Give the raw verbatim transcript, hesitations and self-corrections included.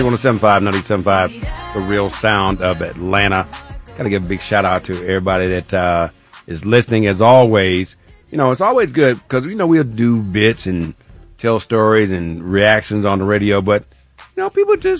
one oh seven point five, ninety-seven point five, the real sound of Atlanta. Got to give a big shout out to everybody that uh, is listening as always. You know, it's always good because, you know, we'll do bits and tell stories and reactions on the radio, but, you know, people just